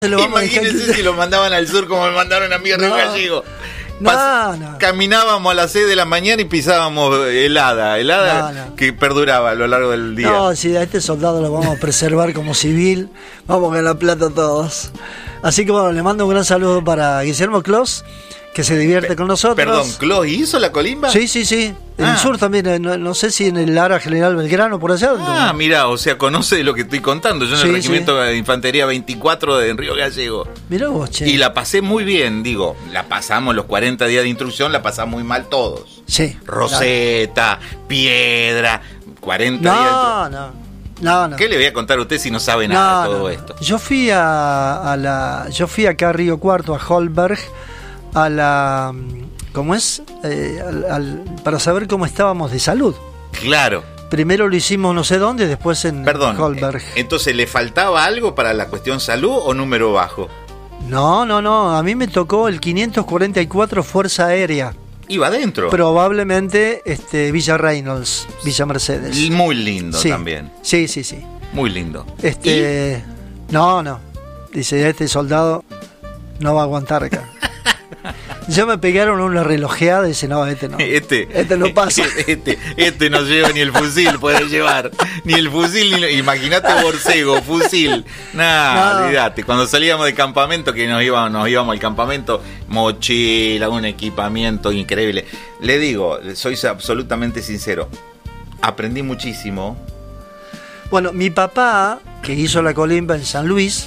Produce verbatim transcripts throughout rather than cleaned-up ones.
lo vamos a dejar Imagínense si lo mandaban al sur como me mandaron a mí a Río No. Gallego. No, Pas- no. Caminábamos a las seis de la mañana y pisábamos helada, helada No, no. que perduraba a lo largo del día. No, si a este soldado lo vamos a preservar como civil, vamos a ganar plata todos. Así que bueno, le mando un gran saludo para Guillermo Clos, que se divierte con nosotros. Perdón, ¿Clos hizo la colimba? Sí, sí, sí. En Ah. el sur también, eh, no, no sé si en el área General Belgrano, por allá. Ah, mira, o sea, conoce de lo que estoy contando. Yo en Sí, el regimiento sí. de Infantería veinticuatro de Río Gallego. Mirá vos, che. Y la pasé muy bien, digo, la pasamos los cuarenta días de instrucción, la pasamos muy mal todos. Sí. Roseta, piedra, cuarenta días de No, no. No, no. ¿Qué le voy a contar a usted si no sabe nada No, de todo no. esto? Yo fui a, a la, yo fui acá a Río Cuarto, a Holberg, a la, ¿cómo es? Eh, al- al- para saber cómo estábamos de salud. Claro, Primero lo hicimos no sé dónde, después en perdón. Holberg. eh, Entonces, ¿le faltaba algo para la cuestión salud o número bajo? No, no, no. A mí me tocó el quinientos cuarenta y cuatro Fuerza Aérea. Iba adentro. Probablemente este, Villa Reynolds, Villa Mercedes. Y muy lindo Sí. también. Sí, sí, sí. Muy lindo. Este, no, no. Dice, este soldado no va a aguantar acá. Ya me pegaron una relojeada y dice, no, este no. Este, Este no pasa. Este, este no lleva ni el fusil, puede llevar. Ni el fusil, ni imagínate borcego, fusil. Nah, No. olvídate. Cuando salíamos de campamento, que nos íbamos, nos íbamos al campamento, mochila, un equipamiento increíble. Le digo, soy absolutamente sincero. Aprendí muchísimo. Bueno, mi papá, que hizo la colimba en San Luis,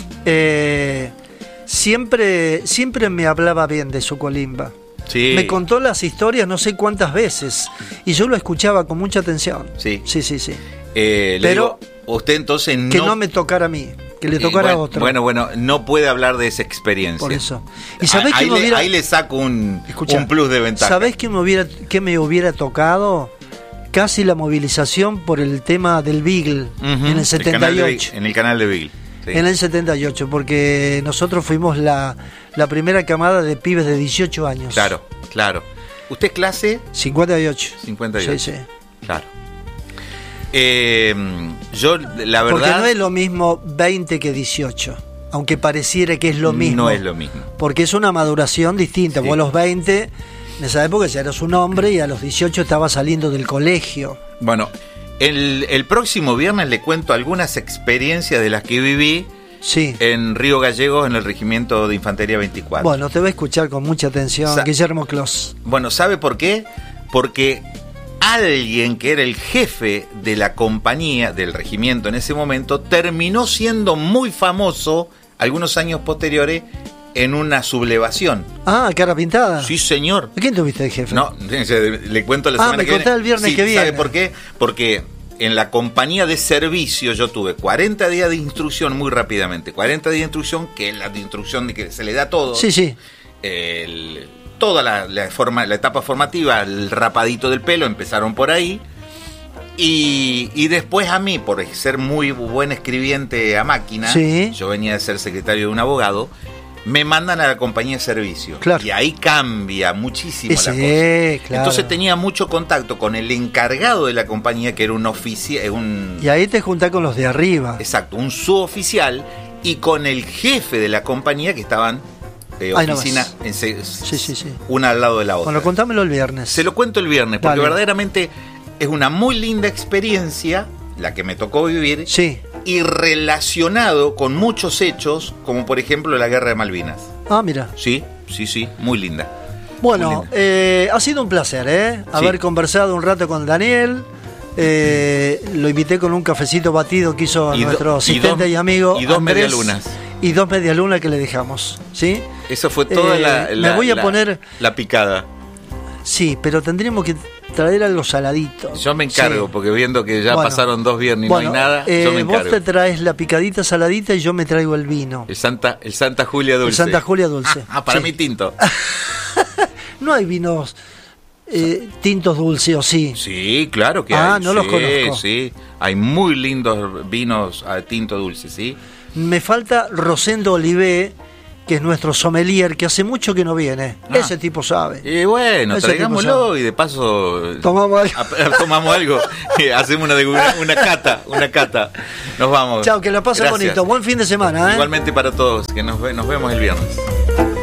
eh, siempre, siempre me hablaba bien de su colimba. Sí. Me contó las historias no sé cuántas veces y yo lo escuchaba con mucha atención. Sí. Sí, sí, sí. Eh, le Pero digo, usted entonces no. Que no me tocara a mí, que le tocara Eh, a bueno, otro. Bueno, bueno, no puede hablar de esa experiencia. Por eso. ¿Y sabés ahí, que me le, hubiera... ahí le saco un, Escuchá, un plus de ventaja. ¿Sabés qué me hubiera, qué me hubiera tocado? Casi la movilización por el tema del Beagle Ujú, en el canal setenta y de ocho. Beagle, en el canal de Beagle. Sí. En el setenta y ocho, porque nosotros fuimos la, la primera camada de pibes de dieciocho años. Claro, claro. ¿Usted es clase? cincuenta y ocho. cincuenta y ocho. Sí, sí. Claro. Eh, yo, la verdad. Porque no es lo mismo veinte que dieciocho, aunque pareciera que es lo mismo. No es lo mismo. Porque es una maduración distinta. Sí. Vos a los veinte, en esa época ya eras un hombre y a los dieciocho estabas saliendo del colegio. Bueno, el, el próximo viernes le cuento algunas experiencias de las que viví Sí. en Río Gallegos en el Regimiento de Infantería veinticuatro. Bueno, te voy a escuchar con mucha atención, Sa- Guillermo Clos. Bueno, ¿sabe por qué? Porque alguien que era el jefe de la compañía, del regimiento en ese momento, terminó siendo muy famoso algunos años posteriores en una sublevación. Ah, cara pintada. Sí, señor. ¿A quién tuviste de jefe? No, le cuento la Ah, semana me que viene. contá el viernes Sí, que viene. ¿Sabe por qué? Porque en la compañía de servicio yo tuve cuarenta días de instrucción muy rápidamente. cuarenta días de instrucción, que es la de instrucción de que se le da todo. Sí, sí. El- toda la, la, forma, la etapa formativa, el rapadito del pelo, empezaron por ahí. Y, y después a mí, por ser muy buen escribiente a máquina, Sí. yo venía de ser secretario de un abogado, me mandan a la compañía de servicio. Claro. Y ahí cambia muchísimo Sí, la cosa. claro. Entonces tenía mucho contacto con el encargado de la compañía, que era un oficial, un, Y ahí te juntás con los de arriba. exacto, un suboficial, y con el jefe de la compañía, que estaban de Ahí oficina, nomás. en se- Sí, sí, sí. una al lado de la otra. Bueno, contámelo el viernes. Se lo cuento el viernes, porque Dale. verdaderamente es una muy linda experiencia la que me tocó vivir, Sí. y relacionado con muchos hechos, como por ejemplo la Guerra de Malvinas. Ah, mira. Sí, sí, sí, muy linda. Bueno, Muy linda. eh, ha sido un placer, ¿eh? Haber Sí. conversado un rato con Daniel. Eh, lo invité con un cafecito batido que hizo Y do- nuestro y asistente dos- y, amigo y dos Andrés, medialunas. Y dos medialunas que le dejamos, ¿sí? Eso fue toda Eh, la, me la- voy a la- poner- la picada. Sí, pero tendríamos que traer algo saladito. Yo me encargo, Sí. porque viendo que ya Bueno. pasaron dos viernes y Bueno, no hay nada, eh, yo me vos encargo. te traes la picadita saladita y yo me traigo el vino. El Santa, el Santa Julia Dulce. El Santa Julia Dulce. Ah, para Sí. mí tinto. No hay vinos eh, tintos dulces, ¿o sí? Sí, claro que Ah, hay. no los Sí, conozco. Sí, hay muy lindos vinos a tinto dulce, ¿sí? Me falta Rosendo Olivé, que es nuestro sommelier, que hace mucho que no viene. Ah. Ese tipo sabe. Y bueno, Ese traigámoslo y de paso tomamos algo. A, tomamos algo. Hacemos una, una, una cata, una cata. Nos vamos. Chao, que lo pasen bonito. Buen fin de semana. ¿eh? Igualmente para todos, que nos, nos vemos el viernes.